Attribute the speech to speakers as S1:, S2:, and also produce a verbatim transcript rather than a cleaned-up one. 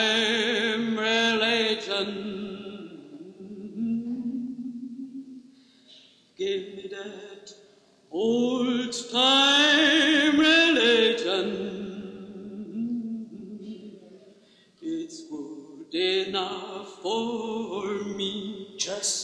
S1: old-time religion. Give me that old-time religion. It's good enough for me.
S2: Just